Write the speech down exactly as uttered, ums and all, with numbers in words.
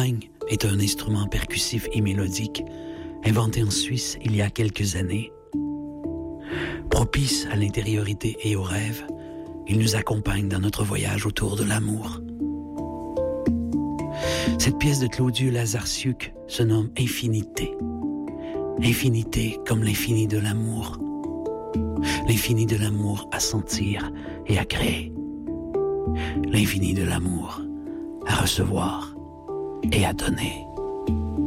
bang est un instrument percussif et mélodique inventé en Suisse il y a quelques années. Propice à l'intériorité et au rêve, il nous accompagne dans notre voyage autour de l'amour. Cette pièce de Claudiu Lazarciuc se nomme Infinité. Infinité comme l'infini de l'amour. L'infini de l'amour à sentir et à créer. L'infini de l'amour à recevoir et à donner.